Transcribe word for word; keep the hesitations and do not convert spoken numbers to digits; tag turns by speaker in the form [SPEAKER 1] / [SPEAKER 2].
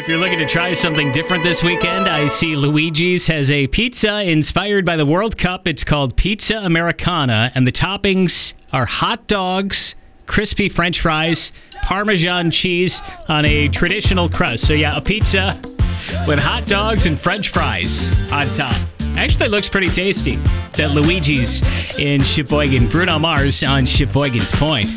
[SPEAKER 1] if you're looking to try something different this weekend, I see Luigi's has a pizza inspired by the World Cup. It's called Pizza Americana, and the toppings are hot dogs, crispy French fries, Parmesan cheese on a traditional crust. So yeah, a pizza with hot dogs and French fries on top. Actually, looks pretty tasty. It's at Luigi's in Sheboygan. Bruno Mars on Sheboygan's Point.